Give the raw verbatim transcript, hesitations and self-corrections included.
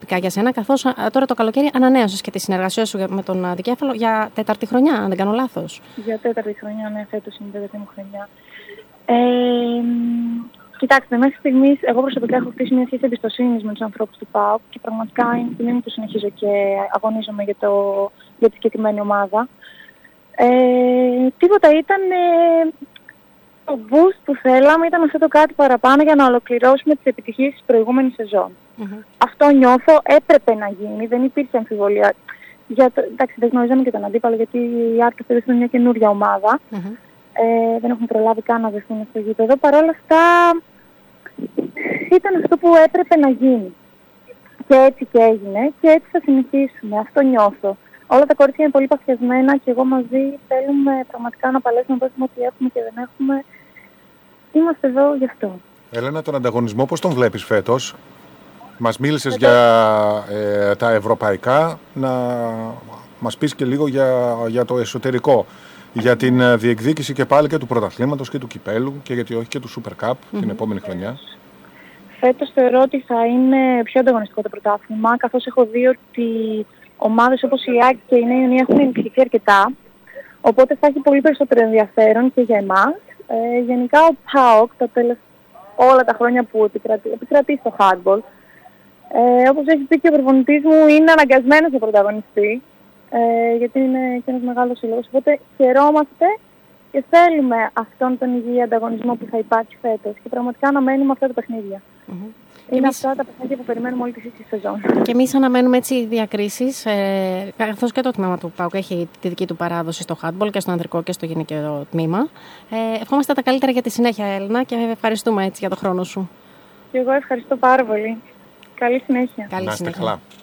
πρακτικά για σένα, καθώς τώρα το καλοκαίρι ανανέωσες και τη συνεργασία σου με τον Δικέφαλο για τέταρτη χρονιά, αν δεν κάνω λάθος. Για τέταρτη χρονιά, ναι, φέτος είναι η τέταρτη μου χρονιά. Ε, κοιτάξτε, μέχρι στιγμής εγώ προσωπικά έχω χτίσει μια σχέση εμπιστοσύνης με τους ανθρώπους του ΠΑΟΚ και πραγματικά είναι τιμή μου που συνεχίζω και αγωνίζομαι για, το, για τη συγκεκριμένη ομάδα. Ε, τίποτα, ήταν ε, το boost που θέλαμε, ήταν αυτό το κάτι παραπάνω για να ολοκληρώσουμε τις επιτυχίες της προηγούμενης σεζόν. Mm-hmm. Αυτό νιώθω έπρεπε να γίνει, δεν υπήρχε αμφιβολία. Για το, εντάξει, δεν γνωρίζαμε και τον αντίπαλο γιατί η Άρκα θέλει μια καινούργια ομάδα. Mm-hmm. Ε, δεν έχουν προλάβει καν να δεχθούν στο γήπεδο. Παρ' όλα αυτά ήταν αυτό που έπρεπε να γίνει. Και έτσι και έγινε και έτσι θα συνεχίσουμε. Αυτό νιώθω. Όλα τα κορίτσια είναι πολύ παθιασμένα και εγώ μαζί θέλουμε πραγματικά να παλέψουμε να δώσουμε ό,τι έχουμε και δεν έχουμε. Είμαστε εδώ γι' αυτό. Έλενα, τον ανταγωνισμό πώς τον βλέπεις φέτος? Μας μίλησες για ε, τα ευρωπαϊκά, να μας πεις και λίγο για, για το εσωτερικό. Για την διεκδίκηση και πάλι και του πρωταθλήματος και του κυπέλου και γιατί όχι και του Super Cup mm-hmm. την επόμενη χρονιά. Φέτος θεωρώ ότι θα είναι πιο ανταγωνιστικό το πρωτάθλημα, καθώς έχω δει ότι ομάδες όπως η ΑΕΚ και η Νέα Ιωνία έχουν ενισχυθεί αρκετά. Οπότε θα έχει πολύ περισσότερο ενδιαφέρον και για εμάς. Ε, γενικά ο ΠΑΟΚ τα τελευταία όλα τα χρόνια που επικρατεί, επικρατεί στο handball, ε, όπως έχει πει και ο προπονητής μου, είναι αναγκασμένος να πρωταγωνιστεί. Ε, γιατί είναι και ένας μεγάλος σύλλογος. Οπότε χαιρόμαστε και θέλουμε αυτόν τον υγιή ανταγωνισμό που θα υπάρχει φέτος και πραγματικά αναμένουμε αυτά τα παιχνίδια. Mm-hmm. Είναι εμείς... αυτά τα παιχνίδια που περιμένουμε όλη τη σεζόν. Και εμείς αναμένουμε έτσι διακρίσεις, ε, καθώς και το τμήμα του ΠΑΟΚ έχει τη δική του παράδοση στο handball και στο ανδρικό και στο γυναικείο τμήμα. Ε, ευχόμαστε τα καλύτερα για τη συνέχεια, Έλληνα, και ευχαριστούμε έτσι για τον χρόνο σου. Και εγώ ευχαριστώ πάρα πολύ. Καλή συνέχεια. Καλή συνέχεια.